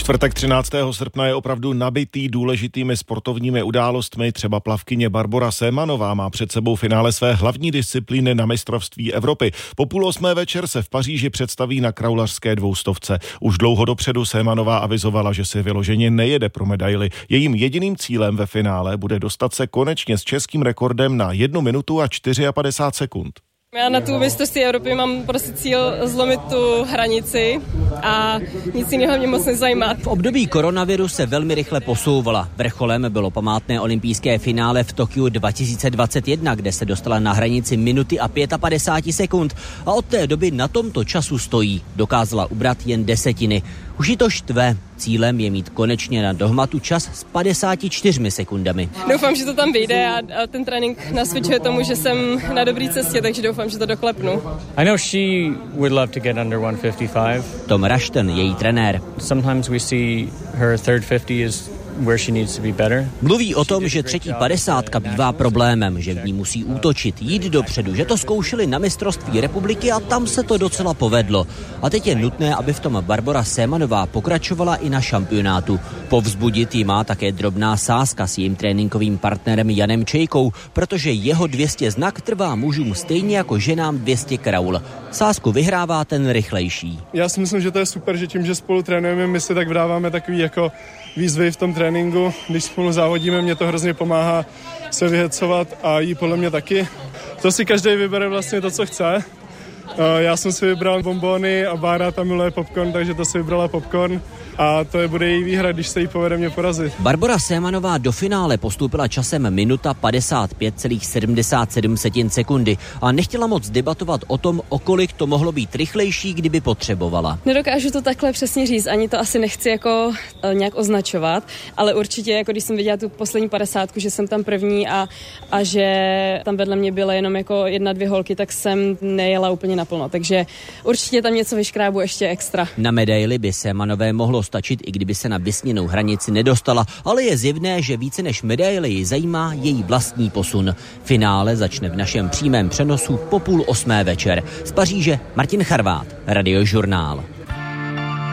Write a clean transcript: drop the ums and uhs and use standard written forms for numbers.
Čtvrtek 13. srpna je opravdu nabitý důležitými sportovními událostmi. Třeba plavkyně Barbora Sémanová má před sebou finále své hlavní disciplíny na mistrovství Evropy. Po 7:30 večer se v Paříži představí na kraulařské 200. Už dlouho dopředu Sémanová avizovala, že si vyloženě nejede pro medaili. Jejím jediným cílem ve finále bude dostat se konečně s českým rekordem na 1 minutu a 54 sekund. Já na tu mistrovství Evropy mám prostě cíl zlomit tu hranici a nic jiného mě moc nezajímá. V období koronaviru se velmi rychle posouvala. Vrcholem bylo památné olympijské finále v Tokiu 2021, kde se dostala na hranici minuty a 55 sekund a od té doby na tomto času stojí. Dokázala ubrat jen desetiny. Už ji to štve. Cílem je mít konečně na dohmatu čas s 54 sekundami. Doufám, že to tam vyjde a ten trénink nasvědčuje tomu, že jsem na dobré cestě, takže doufám, že to doklepnu. I know she would love to get under 155. Tom Rushton, její trenér. Sometimes we see her third 50 is where she needs to be better. Mluví o tom, že třetí 50 bývá problémem, že v ní musí útočit, jít dopředu, že to zkoušeli na mistrovství republiky a tam se to docela povedlo. A teď je nutné, aby v tom Barbora Sémanová pokračovala i na šampionátu. Povzbudit ji má také drobná sázka s jejím tréninkovým partnerem Janem Čejkou, protože jeho 200 znak trvá mužům stejně jako ženám 200 kraul. Sázku vyhrává ten rychlejší. Já si myslím, že to je super, že tím, že spolu trénujeme, my si tak vydáváme takový jako výzvy v tom tréninku. Když spolu závodíme, mě to hrozně pomáhá se vyhecovat a jí podle mě taky. To si každý vybere vlastně to, co chce. Já jsem si vybral bonbony a Bára tam miluje popcorn, takže to si vybrala popcorn a to bude její výhra, když se jí povede mě porazit. Barbora Sémanová do finále postoupila časem minuta 55,77 sekundy a nechtěla moc debatovat o tom, o kolik to mohlo být rychlejší, kdyby potřebovala. Nedokážu to takhle přesně říct, ani to asi nechci jako nějak označovat, ale určitě, jako když jsem viděla tu poslední 50, že jsem tam první a že tam vedle mě byly jenom jako 1-2 holky, tak jsem nejela úplně naplno, takže určitě tam něco vyškrábu ještě extra. Na medaili by Sémanové mohlo stačit, i kdyby se na vysněnou hranici nedostala, ale je zjevné, že více než medaile ji zajímá její vlastní posun. Finále začne v našem přímém přenosu po 7:30 večer. Z Paříže Martin Charvát, Radiožurnál.